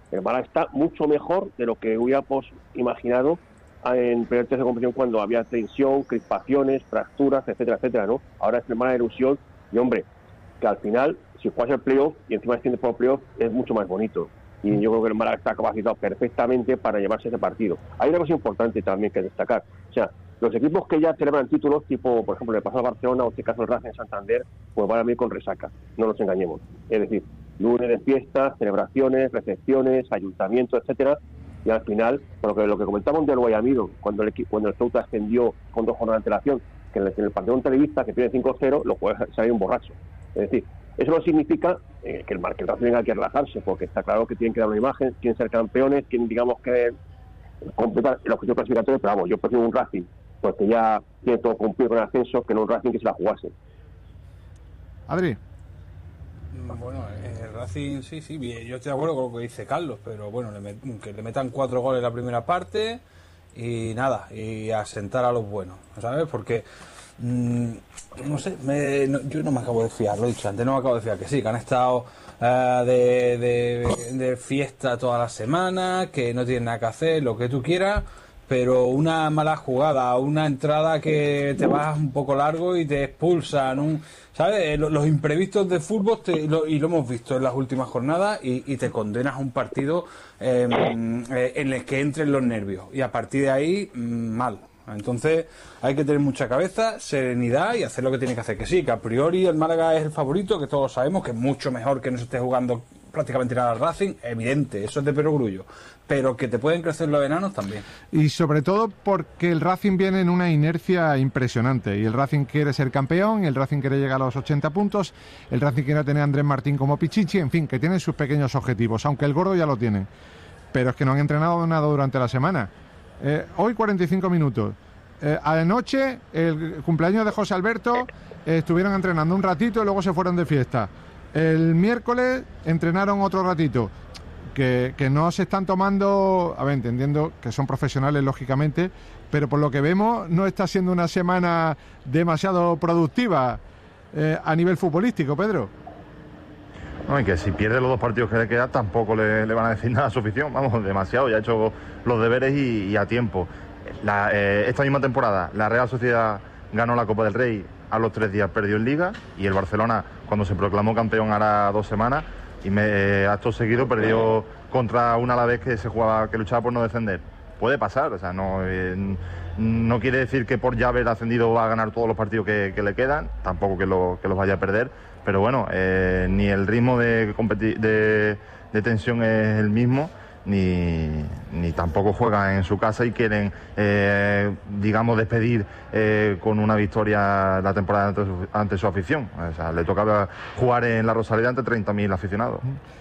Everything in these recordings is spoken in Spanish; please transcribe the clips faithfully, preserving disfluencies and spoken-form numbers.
El Málaga está mucho mejor de lo que hubiéramos imaginado en primer tercio de competición, cuando había tensión, crispaciones, fracturas, etcétera, etcétera, ¿no? Ahora es el Málaga de ilusión, y hombre, que al final, si juegas el playoff y encima extiendes por el playoff, es mucho más bonito. Y yo creo que el Málaga está capacitado perfectamente para llevarse ese partido. Hay una cosa importante también que destacar. O sea, los equipos que ya celebran títulos, tipo, por ejemplo, el pasado Barcelona o este caso el Racing Santander, pues van a venir con resaca, no nos engañemos. Es decir, lunes de fiestas, celebraciones, recepciones, ayuntamientos, etcétera, y al final, por lo que, lo que comentamos de Guayamido, cuando el cuando el Ceuta ascendió con dos jornadas de antelación, que en el, en el partido en Televista, que pierde cinco cero, lo puede salir un borracho. Es decir, eso no significa eh, que el Racing tenga que relajarse, porque está claro que tienen que dar una imagen, quieren ser campeones, quieren, digamos, que completar el objetivo clasificatorio, pero vamos, yo prefiero un Racing, porque ya tiene todo cumplido con el ascenso, que no un Racing que se la jugase. Adri. Bueno, el Racing, sí, sí, yo estoy de acuerdo con lo que dice Carlos, pero bueno, le met, que le metan cuatro goles en la primera parte y nada, y a sentar a los buenos, ¿sabes? Porque, mmm, no sé, me, no, yo no me acabo de fiar, lo he dicho antes, no me acabo de fiar, que sí, que han estado uh, de, de, de fiesta toda la semana, que no tienen nada que hacer, lo que tú quieras, pero una mala jugada, una entrada que te vas un poco largo y te expulsan, un, ¿sabes? Los imprevistos de fútbol, te, lo, y lo hemos visto en las últimas jornadas, y, y te condenas a un partido eh, eh, en el que entren los nervios, y a partir de ahí, mal. Entonces hay que tener mucha cabeza, serenidad y hacer lo que tiene que hacer. Que sí, que a priori el Málaga es el favorito, que todos sabemos que es mucho mejor que no se esté jugando prácticamente nada al Racing, evidente, eso es de perogrullo, pero que te pueden crecer los enanos también. Y sobre todo porque el Racing viene en una inercia impresionante, y el Racing quiere ser campeón, y el Racing quiere llegar a los ochenta puntos, el Racing quiere tener a Andrés Martín como Pichichi, en fin, que tienen sus pequeños objetivos, aunque el gordo ya lo tiene, pero es que no han entrenado nada durante la semana. Eh, hoy cuarenta y cinco minutos. Eh, anoche, el cumpleaños de José Alberto, eh, estuvieron entrenando un ratito y luego se fueron de fiesta. El miércoles entrenaron otro ratito. Que, que no se están tomando, a ver, entendiendo que son profesionales, lógicamente, pero por lo que vemos no está siendo una semana demasiado productiva eh, a nivel futbolístico, Pedro. No, y que si pierde los dos partidos que le quedan tampoco le, le van a decir nada a su afición, vamos, demasiado, ya ha hecho los deberes y, y a tiempo. La, eh, esta misma temporada la Real Sociedad ganó la Copa del Rey, a los tres días perdió en Liga, y el Barcelona, cuando se proclamó campeón hará dos semanas, y me, eh, acto seguido perdió contra un Alavés que se jugaba, que luchaba por no descender. Puede pasar, o sea, no, eh, no quiere decir que por ya haber ascendido va a ganar todos los partidos que, que le quedan, tampoco que, lo, que los vaya a perder, pero bueno, eh, ni el ritmo de, competi- de, de tensión es el mismo, ni, ni tampoco juegan en su casa y quieren, eh, digamos, despedir eh, con una victoria la temporada ante su, ante su afición. O sea, le tocaba jugar en la Rosaleda ante treinta mil aficionados.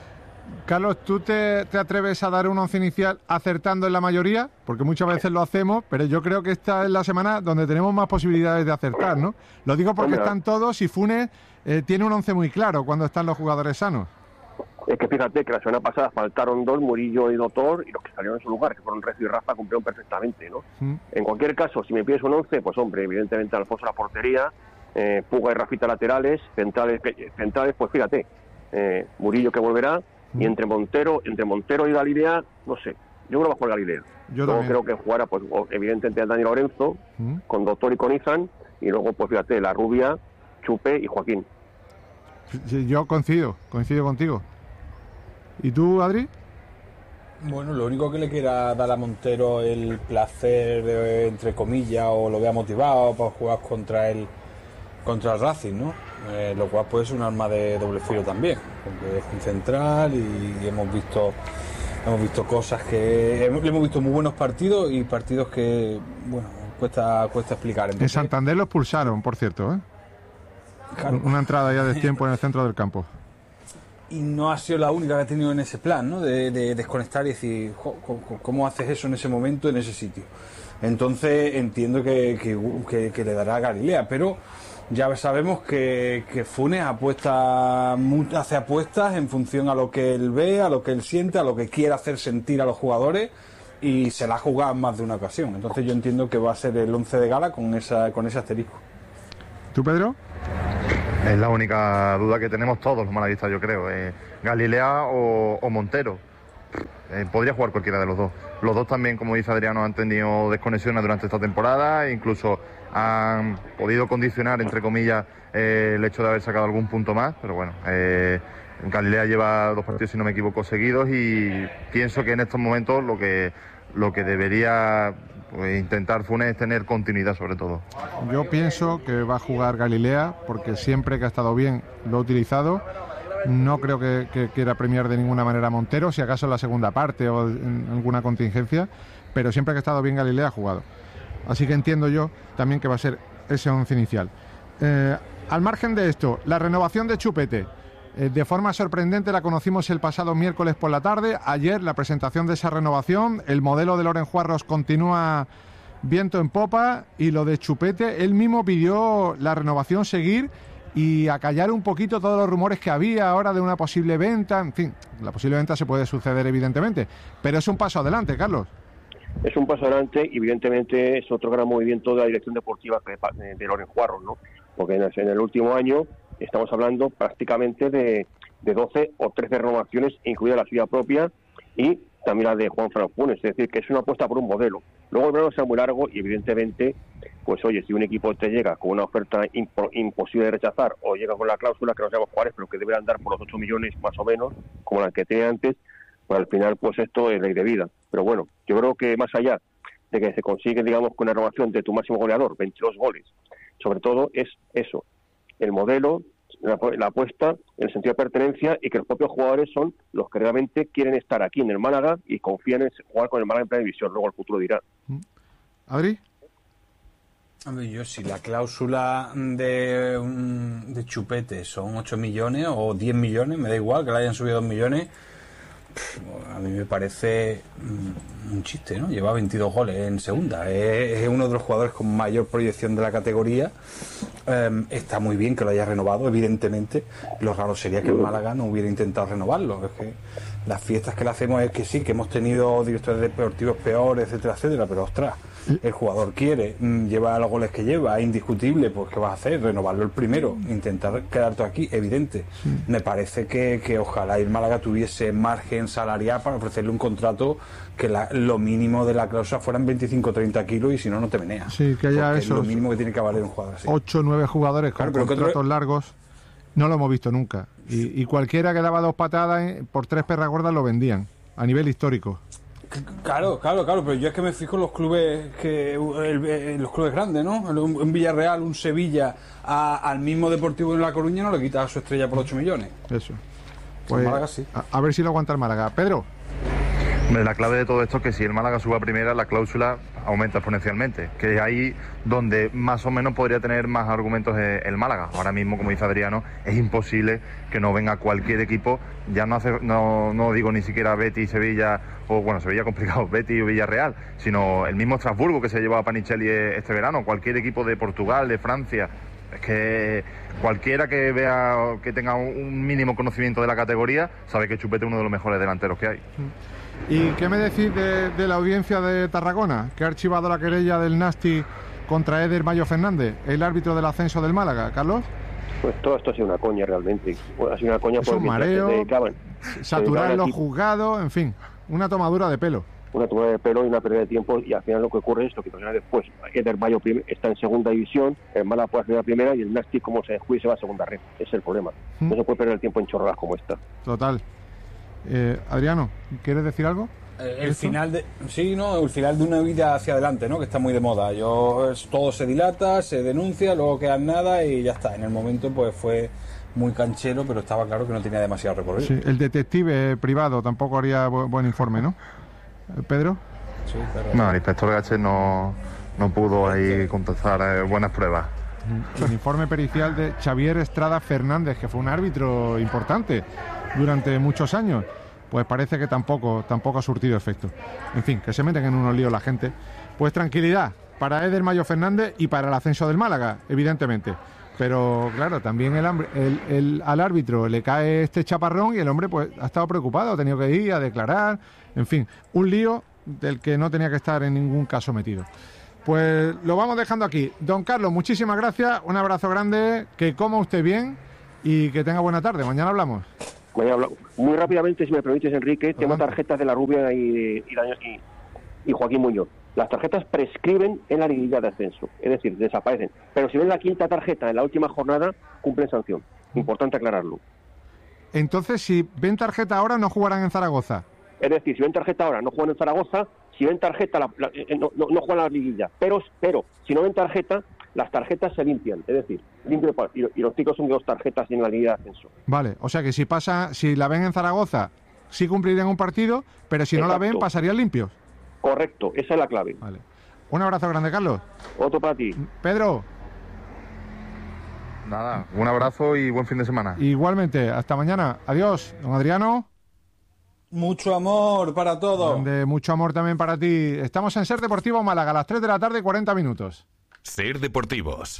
Carlos, ¿tú te, te atreves a dar un once inicial acertando en la mayoría? Porque muchas veces lo hacemos, pero yo creo que esta es la semana donde tenemos más posibilidades de acertar, ¿no? Lo digo porque están todos y Funes eh, tiene un once muy claro cuando están los jugadores sanos. Es que fíjate que la semana pasada faltaron dos, Murillo y Doctor, y los que salieron en su lugar, que fueron Recio y Rafa, cumplieron perfectamente, ¿no? Mm. En cualquier caso, si me pides un once, pues hombre, evidentemente Alfonso la portería, eh, Puga y Rafita laterales, centrales, centrales pues fíjate, eh, Murillo que volverá, mm. y entre Montero, entre Montero y Galilea, no sé, yo creo que va a jugar Galilea. Yo luego también creo que jugará, pues evidentemente Dani Lorenzo, mm. con Doctor y con Izan, y luego pues fíjate, la Rubia, Chupe y Joaquín. Yo coincido, coincido contigo. ¿Y tú, Adri? Bueno, lo único que le quiera dar a Montero el placer, de, entre comillas, o lo vea motivado para jugar contra el contra el Racing, ¿no? Eh, lo cual puede ser un arma de doble filo también, porque es un central y, y hemos visto hemos visto cosas que hemos, hemos visto muy buenos partidos y partidos que, bueno, cuesta cuesta explicar. Entonces, en Santander lo expulsaron, por cierto, ¿eh? Claro. Una entrada ya de tiempo en el centro del campo. Y no ha sido la única que ha tenido en ese plan, ¿no? De, de desconectar y decir, ¿cómo haces eso en ese momento, en ese sitio? Entonces entiendo que, que, que, que le dará a Galilea, pero ya sabemos que, que Funes apuesta, hace apuestas en función a lo que él ve, a lo que él siente, a lo que quiere hacer sentir a los jugadores, y se la ha jugado en más de una ocasión. Entonces yo entiendo que va a ser el once de gala con esa con ese asterisco. ¿Tú, Pedro? Es la única duda que tenemos todos los malaguistas, yo creo. Eh, Galilea o, o Montero. eh, podría jugar cualquiera de los dos. Los dos también, como dice Adriano, han tenido desconexiones durante esta temporada e incluso han podido condicionar, entre comillas, eh, el hecho de haber sacado algún punto más, pero bueno, eh, Galilea lleva dos partidos, si no me equivoco, seguidos, y pienso que en estos momentos lo que, lo que debería pues, intentar Funes es tener continuidad sobre todo. Yo pienso que va a jugar Galilea porque siempre que ha estado bien lo ha utilizado. No creo que, que quiera premiar de ninguna manera a Montero, si acaso en la segunda parte o en alguna contingencia, pero siempre que ha estado bien Galilea ha jugado. Así que entiendo yo también que va a ser ese once inicial. Eh, al margen de esto, la renovación de Chupete, eh, de forma sorprendente la conocimos el pasado miércoles por la tarde. Ayer la presentación de esa renovación, el modelo de Loren Juarros continúa viento en popa, y lo de Chupete, él mismo pidió la renovación seguir y acallar un poquito todos los rumores que había ahora de una posible venta. En fin, la posible venta se puede suceder evidentemente, pero es un paso adelante, Carlos. Es un paso adelante y evidentemente es otro gran movimiento de la dirección deportiva de, de Loren Juarros, ¿no? Porque en el, en el último año estamos hablando prácticamente de, de doce o trece renovaciones, incluida la suya propia y también la de Juan Fran Funes. Es decir, que es una apuesta por un modelo. Luego el verano será muy largo y evidentemente, pues oye, si un equipo te llega con una oferta impo- imposible de rechazar o llega con la cláusula, que no sabemos cuál es, pero que deberán dar por los ocho millones más o menos, como la que tenía antes, pues al final pues esto es ley de vida. Pero bueno, yo creo que más allá de que se consigue, digamos, con una renovación de tu máximo goleador, veintidós goles, sobre todo es eso, el modelo, la, la apuesta en el sentido de pertenencia, y que los propios jugadores son los que realmente quieren estar aquí en el Málaga y confían en jugar con el Málaga en primera división. Luego el futuro dirá. ¿Adri? Hombre, yo si la cláusula de, de Chupete son ocho millones o diez millones, me da igual que le hayan subido dos millones, a mí me parece un chiste, ¿no? Lleva veintidós goles en segunda, es, es uno de los jugadores con mayor proyección de la categoría. Eh, está muy bien que lo haya renovado, evidentemente. Lo raro sería que el Málaga no hubiera intentado renovarlo. Es que las fiestas que le hacemos es que sí, que hemos tenido directores deportivos peores, etcétera, etcétera, pero ostras, el jugador quiere, lleva los goles que lleva, es indiscutible, pues ¿qué vas a hacer? Renovarlo el primero, intentar quedarte aquí, evidente. Sí. Me parece que, que ojalá el Málaga tuviese margen salarial para ofrecerle un contrato que la, lo mínimo de la cláusula fueran veinticinco o treinta kilos, y si no, no te meneas. Sí, que haya eso. Es lo mínimo que tiene que valer un jugador así. ocho o nueve jugadores con claro, contratos otro... largos, no lo hemos visto nunca. Y, y cualquiera que daba dos patadas por tres perras gordas lo vendían, a nivel histórico. Claro, claro, claro, pero yo es que me fijo en los clubes que el, el, los clubes grandes, ¿no? Un Villarreal, un Sevilla, a, al mismo Deportivo en La Coruña no le quita a su estrella por ocho millones. Eso. Pues, Málaga sí. A, a ver si lo aguanta el Málaga. Pedro. La clave de todo esto es que si el Málaga sube a primera, la cláusula aumenta exponencialmente, que es ahí donde más o menos podría tener más argumentos el Málaga. Ahora mismo, como dice Adriano, es imposible que no venga cualquier equipo, ya no hace, no, no digo ni siquiera Betis, Sevilla, o bueno, Sevilla complicado, Betis o Villarreal, sino el mismo Estrasburgo que se ha llevado a Panicelli este verano, cualquier equipo de Portugal, de Francia. Es que cualquiera que vea, que tenga un mínimo conocimiento de la categoría, sabe que Chupete es uno de los mejores delanteros que hay. ¿Y qué me decís de, de la audiencia de Tarragona, que ha archivado la querella del Nasti contra Eder Mayo Fernández, el árbitro del ascenso del Málaga? ¿Carlos? Pues todo esto ha sido una coña realmente. Ha sido una coña es un mareo, dedicaban, saturar los juzgados, en fin, una tomadura de pelo. Una tomadura de pelo y una pérdida de tiempo, y al final lo que ocurre es esto, que después Eder Mayo está en segunda división, el Málaga puede hacer la primera, y el Nasti, como se descuide, se va a segunda red. Ese es el problema. ¿Mm? No se puede perder el tiempo en chorradas como esta. Total. Eh, Adriano, ¿quieres decir algo? Eh, el final de sí, no, el final de una vida hacia adelante, ¿no? Que está muy de moda. Yo es, todo se dilata, se denuncia, luego queda nada y ya está. En el momento pues fue muy canchero, pero estaba claro que no tenía demasiado recorrido. Sí, el detective privado tampoco haría bu- buen informe, ¿no? ¿Pedro? Sí, pero... No, el inspector Gache no, no pudo ahí contestar eh, buenas pruebas. El informe pericial de Xavier Estrada Fernández, que fue un árbitro importante durante muchos años, pues parece que tampoco tampoco ha surtido efecto. En fin, que se meten en unos líos la gente. Pues tranquilidad para Eder Mayo Fernández y para el ascenso del Málaga, evidentemente. Pero claro, también el, el, el, al árbitro le cae este chaparrón y el hombre pues ha estado preocupado, ha tenido que ir a declarar, en fin, un lío del que no tenía que estar en ningún caso metido. Pues lo vamos dejando aquí. Don Carlos, muchísimas gracias, un abrazo grande, que coma usted bien y que tenga buena tarde. Mañana hablamos. Voy a hablar muy rápidamente, si me permites, Enrique, uh-huh. tema tarjetas de la Rubia y, y, y, y Joaquín Muñoz. Las tarjetas prescriben en la liguilla de ascenso, es decir, desaparecen. Pero si ven la quinta tarjeta en la última jornada, cumplen sanción. Importante aclararlo. Entonces, si ven tarjeta ahora, no jugarán en Zaragoza. Es decir, si ven tarjeta ahora, no juegan en Zaragoza. Si ven tarjeta, la, la, no, no, no juegan la liguilla. Pero, pero, si no ven tarjeta, las tarjetas se limpian. Es decir, limpio, y, y los chicos son de dos tarjetas en la liguilla de ascenso. Vale, o sea que si pasa, si la ven en Zaragoza, sí cumplirían un partido, pero si Exacto. no la ven, pasarían limpios. Correcto, esa es la clave. Vale. Un abrazo grande, Carlos. Otro para ti. Pedro. Nada, un abrazo y buen fin de semana. Igualmente, hasta mañana. Adiós, don Adriano. Mucho amor para todos. Grande, mucho amor también para ti. Estamos en Ser Deportivo Málaga, a las tres de la tarde, cuarenta minutos. Ser Deportivos.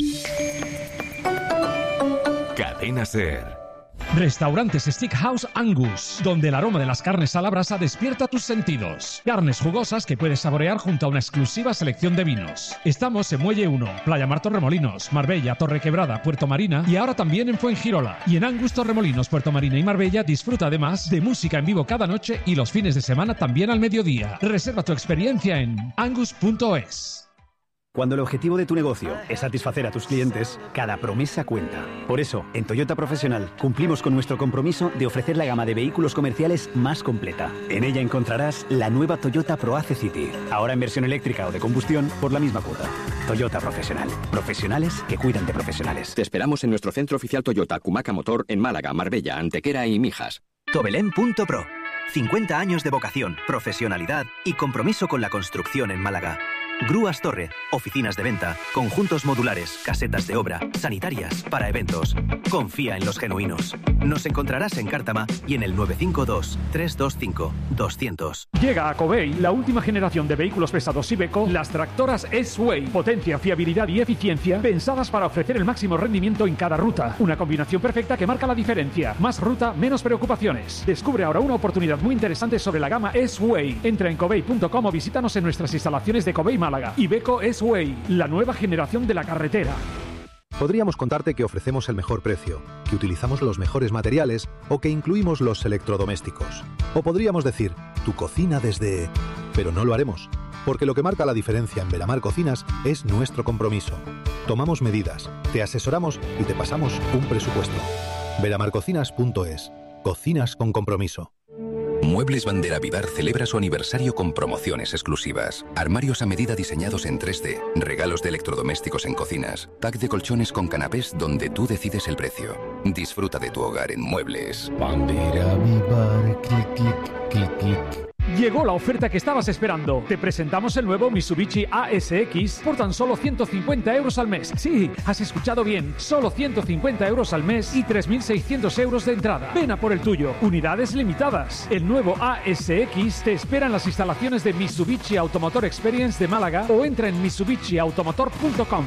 Cadena Ser. Restaurantes Steakhouse Angus, donde el aroma de las carnes a la brasa despierta tus sentidos. Carnes jugosas que puedes saborear junto a una exclusiva selección de vinos. Estamos en Muelle uno, Playa Mar Torremolinos, Marbella, Torrequebrada, Puerto Marina y ahora también en Fuengirola. Y en Angus Torremolinos, Puerto Marina y Marbella disfruta además de música en vivo cada noche y los fines de semana también al mediodía. Reserva tu experiencia en angus punto es. Cuando el objetivo de tu negocio es satisfacer a tus clientes, cada promesa cuenta. Por eso, en Toyota Profesional, cumplimos con nuestro compromiso de ofrecer la gama de vehículos comerciales más completa. En ella encontrarás la nueva Toyota ProAce City, ahora en versión eléctrica o de combustión por la misma cuota. Toyota Profesional. Profesionales que cuidan de profesionales. Te esperamos en nuestro centro oficial Toyota Cumaca Motor en Málaga, Marbella, Antequera y Mijas. Tobelén punto pro. cincuenta años de vocación, profesionalidad y compromiso con la construcción en Málaga. Grúas Torre, oficinas de venta, conjuntos modulares, casetas de obra, sanitarias, para eventos. Confía en los genuinos. Nos encontrarás en Cártama y en el nueve cinco dos, tres dos cinco, dos cero cero. Llega a Covey la última generación de vehículos pesados Iveco, las tractoras S-Way. Potencia, fiabilidad y eficiencia pensadas para ofrecer el máximo rendimiento en cada ruta. Una combinación perfecta que marca la diferencia. Más ruta, menos preocupaciones. Descubre ahora una oportunidad muy interesante sobre la gama S-Way. Entra en covey punto com o visítanos en nuestras instalaciones de Covey Málaga. Iveco S-Way, la nueva generación de la carretera. Podríamos contarte que ofrecemos el mejor precio, que utilizamos los mejores materiales o que incluimos los electrodomésticos. O podríamos decir, tu cocina desde... Pero no lo haremos, porque lo que marca la diferencia en Velamar Cocinas es nuestro compromiso. Tomamos medidas, te asesoramos y te pasamos un presupuesto. velamar cocinas punto es. Cocinas con compromiso. Muebles Bandera Vivar celebra su aniversario con promociones exclusivas. Armarios a medida diseñados en tres D, regalos de electrodomésticos en cocinas, pack de colchones con canapés donde tú decides el precio. Disfruta de tu hogar en Muebles Bandera Vivar, clic, clic, clic, clic. Llegó la oferta que estabas esperando. Te presentamos el nuevo Mitsubishi A S X por tan solo ciento cincuenta euros al mes. Sí, has escuchado bien. Solo ciento cincuenta euros al mes y tres mil seiscientos euros de entrada. Ven a por el tuyo. Unidades limitadas. El nuevo A S X te espera en las instalaciones de Mitsubishi Automotor Experience de Málaga o entra en mitsubishi automotor punto com.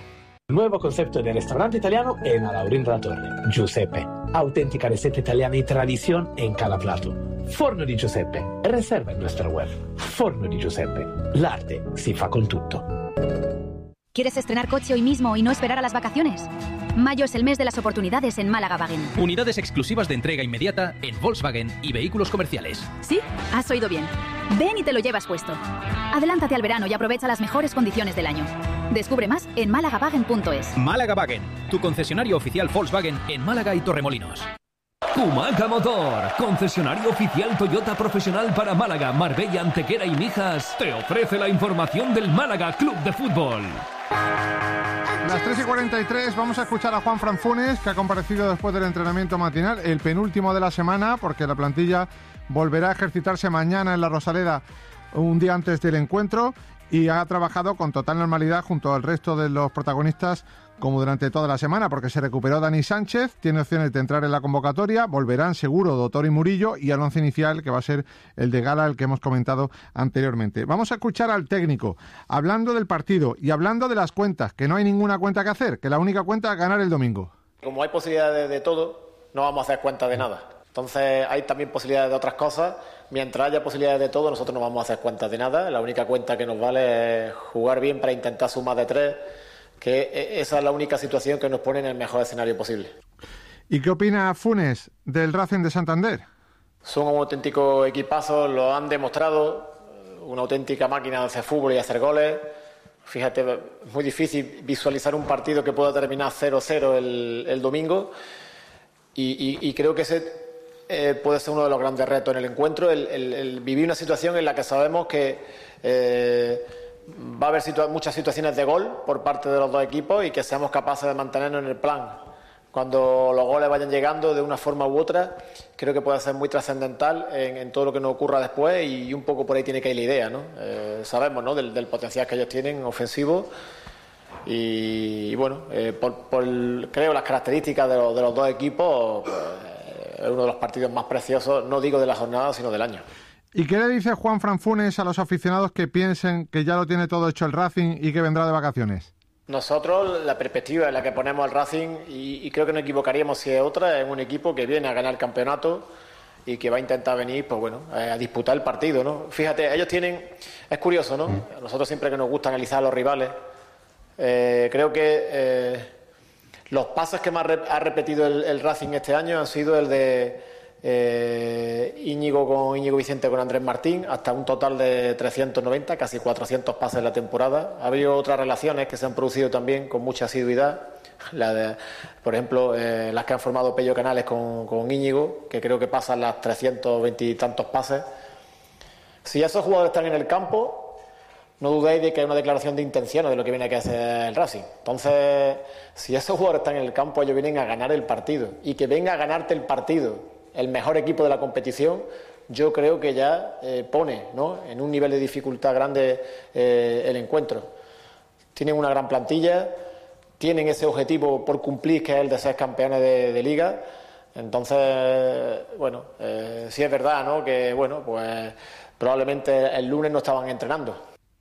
Nuevo concepto de restaurante italiano en Alaurín de la Torre. Giuseppe. Auténtica receta italiana y tradición en cada plato. Forno di Giuseppe. Reserva en nuestra web. Forno di Giuseppe. L'arte si fa con tutto. ¿Quieres estrenar coche hoy mismo y no esperar a las vacaciones? Mayo es el mes de las oportunidades en Málaga Wagen. Unidades exclusivas de entrega inmediata en Volkswagen y vehículos comerciales. ¿Sí? Has oído bien. Ven y te lo llevas puesto. Adelántate al verano y aprovecha las mejores condiciones del año. Descubre más en málaga wagen punto es. Málaga Wagen, tu concesionario oficial Volkswagen en Málaga y Torremolinos. Cumaca Motor, concesionario oficial Toyota profesional para Málaga, Marbella, Antequera y Mijas, te ofrece la información del Málaga Club de Fútbol. Las tres y cuarenta y tres, vamos a escuchar a Juan Franfunes, que ha comparecido después del entrenamiento matinal, el penúltimo de la semana, porque la plantilla volverá a ejercitarse mañana en la Rosaleda, un día antes del encuentro, y ha trabajado con total normalidad junto al resto de los protagonistas como durante toda la semana, porque se recuperó Dani Sánchez, tiene opciones de entrar en la convocatoria, volverán seguro Doctor y Murillo y al once inicial, que va a ser el de Gala, el que hemos comentado anteriormente. Vamos a escuchar al técnico, hablando del partido y hablando de las cuentas, que no hay ninguna cuenta que hacer, que la única cuenta es ganar el domingo. Como hay posibilidades de todo, no vamos a hacer cuenta de nada. Entonces hay también posibilidades de otras cosas. Mientras haya posibilidades de todo, nosotros no vamos a hacer cuenta de nada. La única cuenta que nos vale es jugar bien para intentar sumar de tres, que esa es la única situación que nos pone en el mejor escenario posible. ¿Y qué opina Funes del Racing de Santander? Son un auténtico equipazo, lo han demostrado, una auténtica máquina de hacer fútbol y hacer goles. Fíjate, es muy difícil visualizar un partido que pueda terminar cero cero el, el domingo y, y, y creo que ese eh, puede ser uno de los grandes retos en el encuentro, el, el, el vivir una situación en la que sabemos que eh, va a haber situa- muchas situaciones de gol por parte de los dos equipos y que seamos capaces de mantenernos en el plan. Cuando los goles vayan llegando de una forma u otra, creo que puede ser muy trascendental en, en todo lo que nos ocurra después y un poco por ahí tiene que ir la idea, ¿no? Eh, sabemos, ¿no?, del, del potencial que ellos tienen ofensivo y, y bueno, eh, por, por creo las características de los, de los dos equipos, pues, es uno de los partidos más preciosos, no digo de la jornada, sino del año. ¿Y qué le dice Juan Fran Funes a los aficionados que piensen que ya lo tiene todo hecho el Racing y que vendrá de vacaciones? Nosotros, la perspectiva en la que ponemos al Racing, y, y creo que no equivocaríamos si es otra, es un equipo que viene a ganar el campeonato y que va a intentar venir, pues bueno, a disputar el partido, ¿no? Fíjate, ellos tienen, es curioso, ¿no? A nosotros siempre que nos gusta analizar a los rivales, eh, creo que eh, los pasos que más re- ha repetido el, el Racing este año han sido el de eh, Íñigo con Íñigo Vicente con Andrés Martín, hasta un total de trescientos noventa, casi cuatrocientos pases en la temporada. Ha habido otras relaciones que se han producido también con mucha asiduidad, la de, por ejemplo, eh, las que han formado Pello Canales con, con Íñigo, que creo que pasan las trescientos veinte y tantos pases. Si esos jugadores están en el campo, no dudéis de que hay una declaración de intenciones de lo que viene a hacer el Racing. Entonces, si esos jugadores están en el campo, ellos vienen a ganar el partido. Y que venga a ganarte el partido el mejor equipo de la competición, yo creo que ya eh, pone, ¿no?, en un nivel de dificultad grande eh, el encuentro. Tienen una gran plantilla, tienen ese objetivo por cumplir, que es el de ser campeones de, de liga. Entonces, bueno, eh, sí es verdad, ¿no?, que bueno, pues probablemente el lunes no estaban entrenando.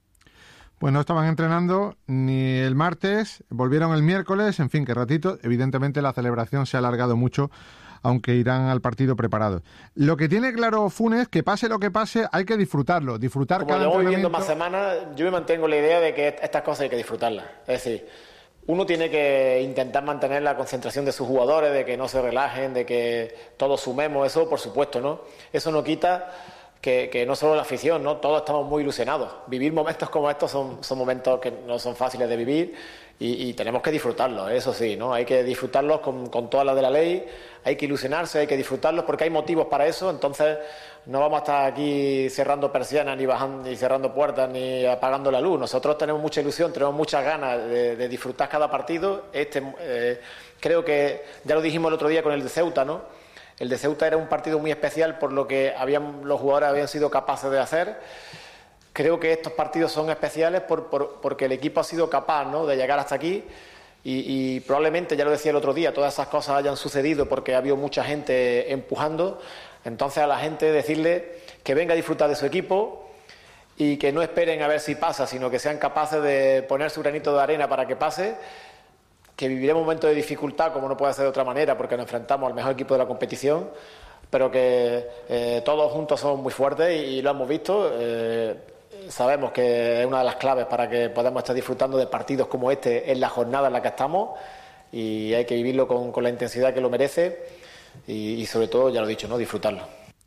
Pues no estaban entrenando ni el martes, volvieron el miércoles, en fin, que ratito. Evidentemente la celebración se ha alargado mucho, aunque irán al partido preparados. Lo que tiene claro Funes, que pase lo que pase, hay que disfrutarlo, disfrutar Como cada llevo entrenamiento. viviendo más semanas, yo me mantengo en la idea de que estas cosas hay que disfrutarlas. Es decir, uno tiene que intentar mantener la concentración de sus jugadores, de que no se relajen, de que todos sumemos, eso por supuesto, ¿no? Eso no quita que, que no solo la afición, ¿no? Todos estamos muy ilusionados. Vivir momentos como estos son, son momentos que no son fáciles de vivir y, y tenemos que disfrutarlos, eso sí, ¿no? Hay que disfrutarlos con, con todas las de la ley, hay que ilusionarse, hay que disfrutarlos porque hay motivos para eso, entonces no vamos a estar aquí cerrando persianas, ni bajando, ni cerrando puertas, ni apagando la luz. Nosotros tenemos mucha ilusión, tenemos muchas ganas de, de disfrutar cada partido. Este, eh, creo que ya lo dijimos el otro día con el de Ceuta, ¿no? El de Ceuta era un partido muy especial por lo que habían, los jugadores habían sido capaces de hacer. Creo que estos partidos son especiales por, por, porque el equipo ha sido capaz, ¿no?, de llegar hasta aquí y, y probablemente, ya lo decía el otro día, todas esas cosas hayan sucedido porque ha habido mucha gente empujando. Entonces a la gente decirle que venga a disfrutar de su equipo y que no esperen a ver si pasa, sino que sean capaces de poner su granito de arena para que pase, que viviremos momentos de dificultad como no puede ser de otra manera porque nos enfrentamos al mejor equipo de la competición, pero que eh, todos juntos somos muy fuertes y, y lo hemos visto. Eh, sabemos que es una de las claves para que podamos estar disfrutando de partidos como este en la jornada en la que estamos y hay que vivirlo con, con la intensidad que lo merece y, y sobre todo, ya lo he dicho, ¿no?, disfrutarlo.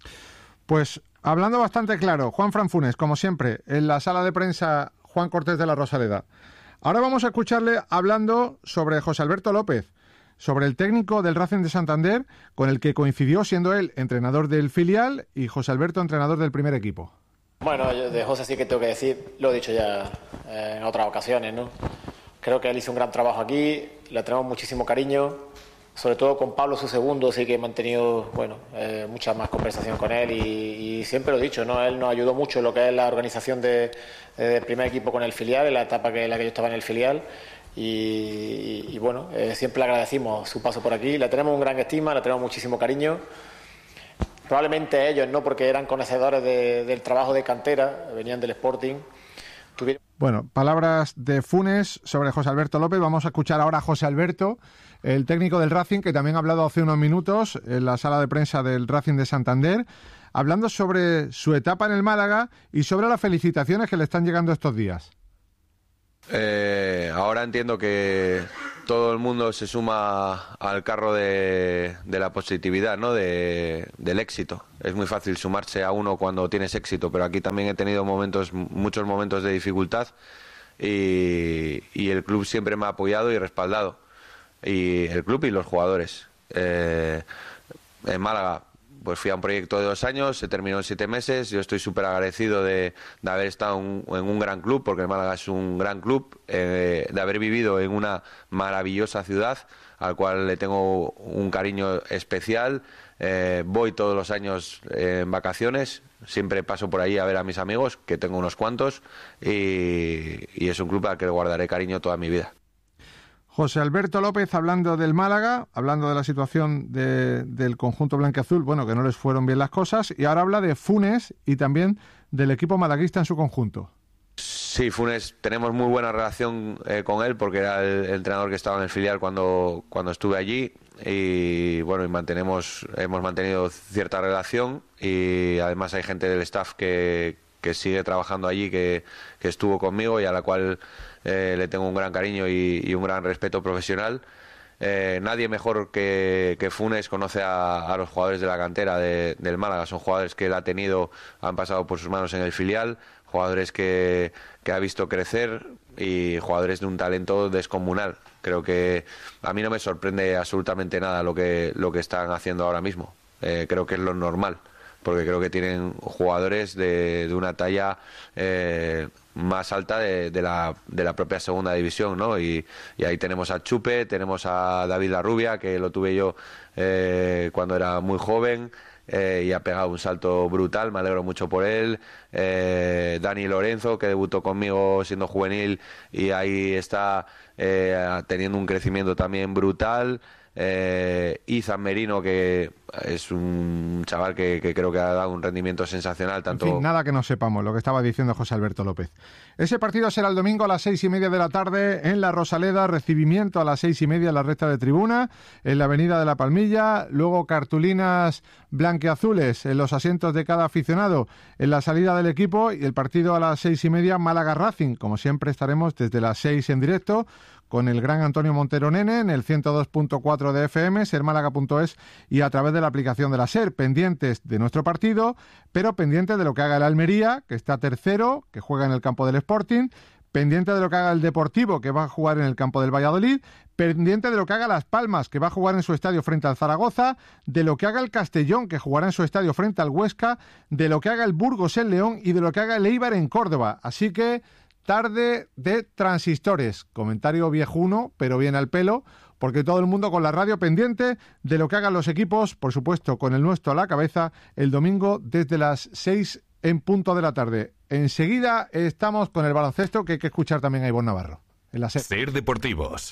Pues hablando bastante claro, Juan Fran Funes, como siempre, en la sala de prensa Juan Cortés de la Rosaleda. Ahora vamos a escucharle hablando sobre José Alberto López, sobre el técnico del Racing de Santander, con el que coincidió siendo él entrenador del filial y José Alberto entrenador del primer equipo. Bueno, yo de José sí que tengo que decir, lo he dicho ya eh, en otras ocasiones, ¿no? Creo que él hizo un gran trabajo aquí, le tenemos muchísimo cariño, sobre todo con Pablo, su segundo, sí que he mantenido, bueno, eh, mucha más conversación con él y, y siempre lo he dicho, ¿no? Él nos ayudó mucho en lo que es la organización de, de, del primer equipo con el filial, en la etapa que, en la que yo estaba en el filial y, y, y bueno, eh, siempre le agradecimos su paso por aquí, le tenemos un gran estima, le tenemos muchísimo cariño. Probablemente ellos no, porque eran conocedores de, del trabajo de cantera, venían del Sporting. Tuvieron... Bueno, palabras de Funes sobre José Alberto López. Vamos a escuchar ahora a José Alberto, el técnico del Racing, que también ha hablado hace unos minutos en la sala de prensa del Racing de Santander, hablando sobre su etapa en el Málaga y sobre las felicitaciones que le están llegando estos días. Eh, ahora entiendo que, todo el mundo se suma al carro de, de la positividad, ¿no? De, del éxito. Es muy fácil sumarse a uno cuando tienes éxito, pero aquí también he tenido momentos, muchos momentos de dificultad y, y el club siempre me ha apoyado y respaldado. Y el club y los jugadores. Eh, en Málaga pues fui a un proyecto de dos años, se terminó en siete meses. Yo estoy súper agradecido de, de haber estado un, en un gran club, porque el Málaga es un gran club, eh, de haber vivido en una maravillosa ciudad, al cual le tengo un cariño especial. Eh, voy todos los años eh, en vacaciones, siempre paso por ahí a ver a mis amigos, que tengo unos cuantos, y, y es un club al que le guardaré cariño toda mi vida. José Alberto López hablando del Málaga, hablando de la situación de, del conjunto blanquiazul, bueno, que no les fueron bien las cosas, y ahora habla de Funes y también del equipo malaguista en su conjunto. Sí, Funes, tenemos muy buena relación eh, con él, porque era el, el entrenador que estaba en el filial cuando, cuando estuve allí, y bueno, y mantenemos, hemos mantenido cierta relación, y además hay gente del staff que, que sigue trabajando allí, que, que estuvo conmigo y a la cual Eh, le tengo un gran cariño y, y un gran respeto profesional. Eh, nadie mejor que, que Funes conoce a, a los jugadores de la cantera de, del Málaga. Son jugadores que él ha tenido, han pasado por sus manos en el filial, jugadores que, que ha visto crecer y jugadores de un talento descomunal. Creo que a mí no me sorprende absolutamente nada lo que, lo que están haciendo ahora mismo. Eh, creo que es lo normal, porque creo que tienen jugadores de, de una talla eh, más alta de, de, la, de la propia segunda división, ¿no? Y, y ahí tenemos a Chupe, tenemos a David Larrubia, que lo tuve yo eh, cuando era muy joven, eh, y ha pegado un salto brutal, me alegro mucho por él. eh, Dani Lorenzo, que debutó conmigo siendo juvenil y ahí está eh, teniendo un crecimiento también brutal. eh, Izan Merino, que es un chaval que, que creo que ha dado un rendimiento sensacional. Tanto... En fin, nada que no sepamos, lo que estaba diciendo José Alberto López. Ese partido será el domingo a las seis y media de la tarde en la Rosaleda, recibimiento a las seis y media en la recta de tribuna, en la avenida de la Palmilla, luego cartulinas blanquiazules en los asientos de cada aficionado en la salida del equipo, y el partido a las seis y media Málaga Racing. Como siempre estaremos desde las seis en directo con el gran Antonio Montero Nene en el ciento dos punto cuatro de F M, ser málaga punto es, y a través de la aplicación de la SER, pendientes de nuestro partido, pero pendientes de lo que haga el Almería, que está tercero, que juega en el campo del Sporting, pendiente de lo que haga el Deportivo, que va a jugar en el campo del Valladolid, pendiente de lo que haga Las Palmas, que va a jugar en su estadio frente al Zaragoza, de lo que haga el Castellón, que jugará en su estadio frente al Huesca, de lo que haga el Burgos en León y de lo que haga el Eibar en Córdoba. Así que tarde de transistores, comentario viejuno, pero bien al pelo, porque todo el mundo con la radio pendiente de lo que hagan los equipos, por supuesto con el nuestro a la cabeza, el domingo desde las seis en punto de la tarde. Enseguida estamos con el baloncesto, que hay que escuchar también a Ivonne Navarro. En la SER. SER Deportivos.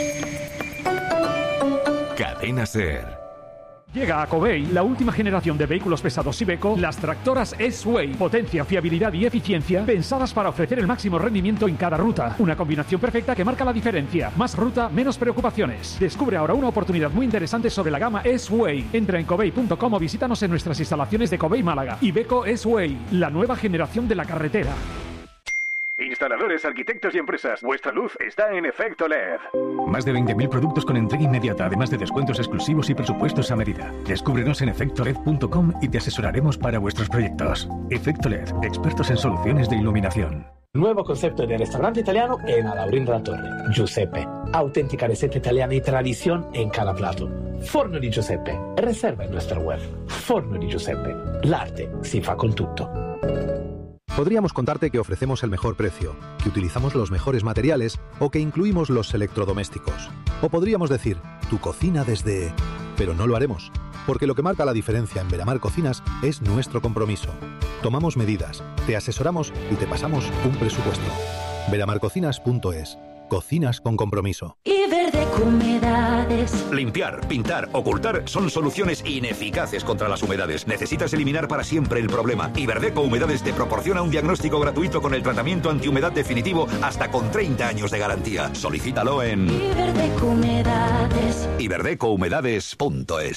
Cadena SER. Llega a Covey la última generación de vehículos pesados Iveco, las tractoras S-Way. Potencia, fiabilidad y eficiencia pensadas para ofrecer el máximo rendimiento en cada ruta. Una combinación perfecta que marca la diferencia. Más ruta, menos preocupaciones. Descubre ahora una oportunidad muy interesante sobre la gama S-Way. Entra en covey punto com o visítanos en nuestras instalaciones de Covey Málaga. Iveco S-Way, la nueva generación de la carretera. Instaladores, arquitectos y empresas, vuestra luz está en Efecto L E D. Más de veinte mil productos con entrega inmediata, además de descuentos exclusivos y presupuestos a medida. Descúbrenos en efecto led punto com y te asesoraremos para vuestros proyectos. Efecto L E D, expertos en soluciones de iluminación. Nuevo concepto de restaurante italiano en Alaurín de la Torre. Giuseppe. Auténtica receta italiana y tradición en cada plato. Forno di Giuseppe. Reserva en nuestra web. Forno di Giuseppe. L'arte si fa con tutto. Podríamos contarte que ofrecemos el mejor precio, que utilizamos los mejores materiales o que incluimos los electrodomésticos. O podríamos decir, tu cocina desde... Pero no lo haremos, porque lo que marca la diferencia en Veramar Cocinas es nuestro compromiso. Tomamos medidas, te asesoramos y te pasamos un presupuesto. veramar cocinas punto es. Cocinas con compromiso. Iberdeco Humedades. Limpiar, pintar, ocultar son soluciones ineficaces contra las humedades. Necesitas eliminar para siempre el problema. Iberdeco Humedades te proporciona un diagnóstico gratuito con el tratamiento antihumedad definitivo hasta con treinta años de garantía. Solicítalo en Iberdeco Humedades. iberdeco humedades punto es.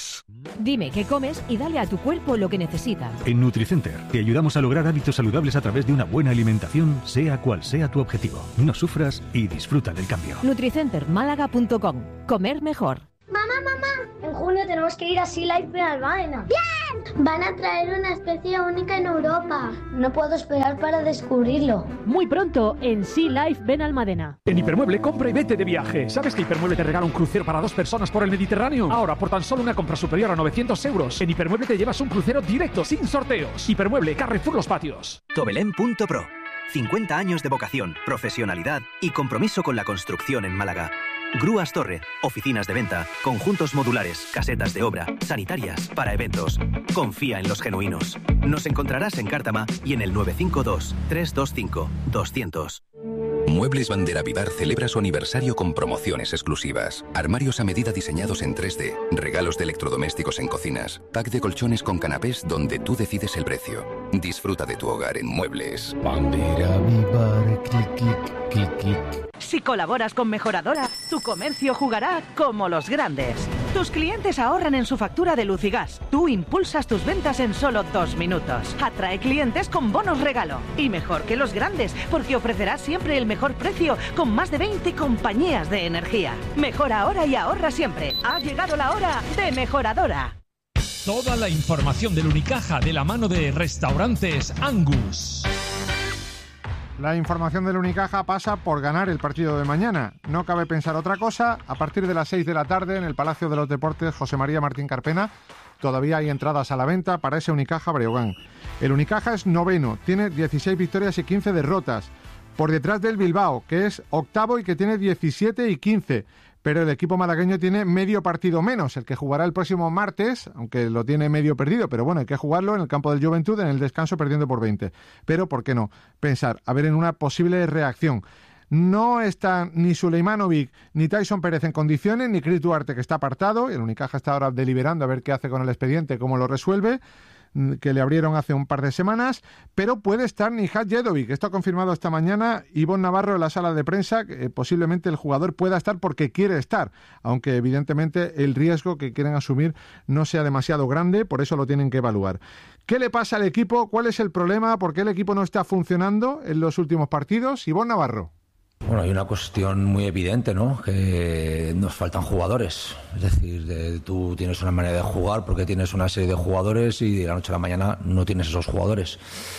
Dime qué comes y dale a tu cuerpo lo que necesita. En NutriCenter te ayudamos a lograr hábitos saludables a través de una buena alimentación, sea cual sea tu objetivo. No sufras y disfruta del cambio. nutricenter málaga punto com. Comer mejor. Mamá, mamá, en junio tenemos que ir a Sea Life Benalmádena. ¡Bien! Van a traer una especie única en Europa. No puedo esperar para descubrirlo. Muy pronto en Sea Life Benalmádena. En Hipermueble, compra y vete de viaje. ¿Sabes que Hipermueble te regala un crucero para dos personas por el Mediterráneo? Ahora, por tan solo una compra superior a novecientos euros, en Hipermueble te llevas un crucero directo, sin sorteos. Hipermueble, Carrefour Los Patios. Tobelén punto pro. cincuenta años de vocación, profesionalidad y compromiso con la construcción en Málaga. Grúas Torre, oficinas de venta, conjuntos modulares, casetas de obra, sanitarias, para eventos. Confía en los genuinos. Nos encontrarás en Cártama y en el nueve cinco dos, tres dos cinco, dos cero cero. Muebles Bandera Vivar celebra su aniversario con promociones exclusivas. Armarios a medida diseñados en tres D, regalos de electrodomésticos en cocinas, pack de colchones con canapés donde tú decides el precio. Disfruta de tu hogar en Muebles. Bandera Vivar, clic, clic, clic, clic. Si colaboras con Mejoradora, tu comercio jugará como los grandes. Tus clientes ahorran en su factura de luz y gas. Tú impulsas tus ventas en solo dos minutos. Atrae clientes con bonos regalo. Y mejor que los grandes, porque ofrecerás siempre el mejor precio con más de veinte compañías de energía. Mejora ahora y ahorra siempre. Ha llegado la hora de Mejoradora. Toda la información del Unicaja de la mano de Restaurantes Angus. La información del Unicaja pasa por ganar el partido de mañana. No cabe pensar otra cosa. A partir de las seis de la tarde en el Palacio de los Deportes José María Martín Carpena todavía hay entradas a la venta para ese Unicaja Breogán. El Unicaja es noveno, tiene dieciséis victorias y quince derrotas. Por detrás del Bilbao, que es octavo y que tiene diecisiete y quince. Pero el equipo malagueño tiene medio partido menos, el que jugará el próximo martes, aunque lo tiene medio perdido, pero bueno, hay que jugarlo en el campo del Juventud, en el descanso, perdiendo por veinte. Pero, ¿por qué no? Pensar, a ver, en una posible reacción. No están ni Suleimanovic ni Tyson Pérez en condiciones, ni Cris Duarte, que está apartado, y el Unicaja está ahora deliberando a ver qué hace con el expediente, cómo lo resuelve, que le abrieron hace un par de semanas, pero puede estar Nihad Jedovic. Esto ha confirmado esta mañana Ivonne Navarro en la sala de prensa, que eh, posiblemente el jugador pueda estar porque quiere estar, aunque evidentemente el riesgo que quieren asumir no sea demasiado grande, por eso lo tienen que evaluar. ¿Qué le pasa al equipo? ¿Cuál es el problema? ¿Por qué el equipo no está funcionando en los últimos partidos? Ivonne Navarro. Bueno, hay una cuestión muy evidente, ¿no? Que nos faltan jugadores. Es decir, de, tú tienes una manera de jugar porque tienes una serie de jugadores y de la noche a la mañana no tienes esos jugadores.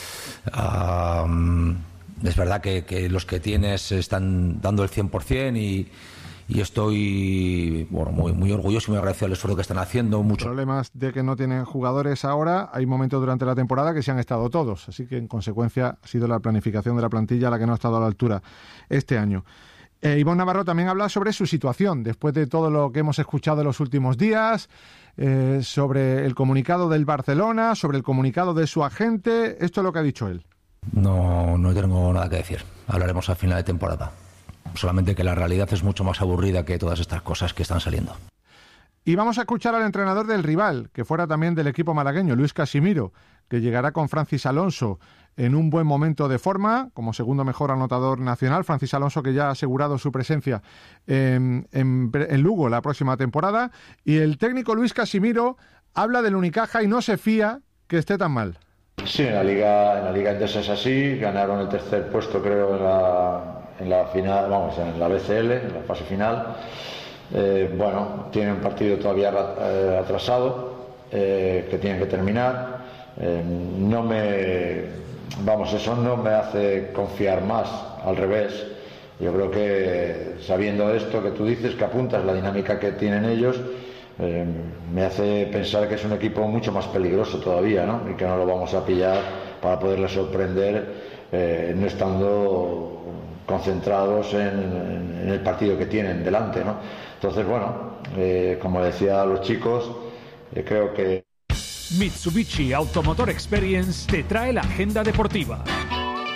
Um, es verdad que, que los que tienes están dando el cien por ciento y, y estoy bueno, muy, muy orgulloso y muy agradecido al esfuerzo que están haciendo. Mucho. Problemas de que no tienen jugadores ahora. Hay momentos durante la temporada que se han estado todos. Así que, en consecuencia, ha sido la planificación de la plantilla la que no ha estado a la altura este año. Eh, Ivonne Navarro también habla sobre su situación, después de todo lo que hemos escuchado en los últimos días, eh, sobre el comunicado del Barcelona, sobre el comunicado de su agente. Esto es lo que ha dicho él. No, no tengo nada que decir. Hablaremos al final de temporada. Solamente que la realidad es mucho más aburrida que todas estas cosas que están saliendo. Y vamos a escuchar al entrenador del rival, que fuera también del equipo malagueño, Luis Casimiro, que llegará con Francis Alonso en un buen momento de forma, como segundo mejor anotador nacional. Francis Alonso, que ya ha asegurado su presencia en, en, en Lugo la próxima temporada. Y el técnico Luis Casimiro habla del Unicaja y no se fía que esté tan mal. Sí, en la Liga, en la Liga Endesa es así. Ganaron el tercer puesto, creo, en la... en la final, vamos, en la B C L, en la fase final. Eh, bueno, tienen un partido todavía eh, atrasado eh, que tienen que terminar. Eh, no me, vamos, eso no me hace confiar más, al revés. Yo creo que sabiendo esto que tú dices, que apuntas la dinámica que tienen ellos, eh, me hace pensar que es un equipo mucho más peligroso todavía, ¿no? Y que no lo vamos a pillar para poderle sorprender eh, no estando concentrados en, en, en el partido que tienen delante, ¿no? Entonces, bueno, eh, como decía a los chicos, eh, creo que Mitsubishi Automotor Experience te trae la agenda deportiva.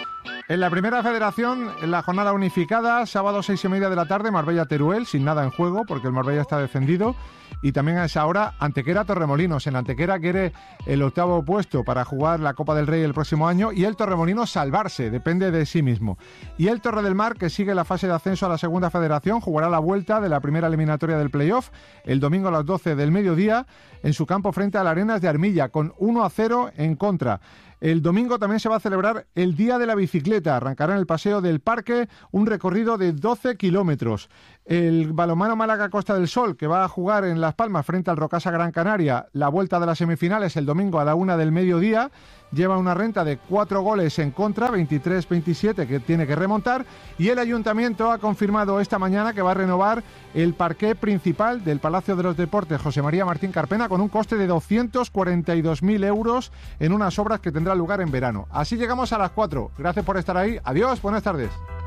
En la primera federación, en la jornada unificada, sábado seis y media de la tarde, Marbella-Teruel, sin nada en juego, porque el Marbella está defendido. Y también a esa hora, Antequera-Torremolinos. En Antequera quiere el octavo puesto para jugar la Copa del Rey el próximo año y el Torremolinos salvarse, depende de sí mismo. Y el Torre del Mar, que sigue la fase de ascenso a la segunda federación, jugará la vuelta de la primera eliminatoria del playoff el domingo a las doce del mediodía en su campo frente a las Arenas de Armilla, con uno a cero en contra. El domingo también se va a celebrar el Día de la Bicicleta. Arrancará en el Paseo del Parque un recorrido de doce kilómetros. El balonmano Málaga Costa del Sol, que va a jugar en Las Palmas frente al Rocasa Gran Canaria, la vuelta de las semifinales el domingo a la una del mediodía, lleva una renta de cuatro goles en contra, veintitrés veintisiete, que tiene que remontar, y el Ayuntamiento ha confirmado esta mañana que va a renovar el parqué principal del Palacio de los Deportes José María Martín Carpena con un coste de doscientos cuarenta y dos mil euros en unas obras que tendrán lugar en verano. Así llegamos a las cuatro. Gracias por estar ahí. Adiós, buenas tardes.